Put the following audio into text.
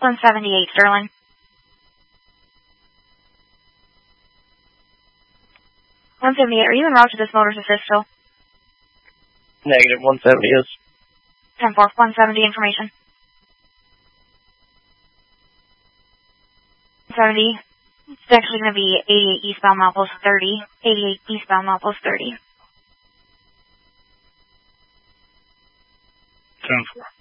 178 Sterling. $178, are you en route to this motor's assist still? Negative, 170 is. 10-4, 170 information. 170, it's actually going to be 88 eastbound milepost 30. 88 eastbound milepost 30. 10-4.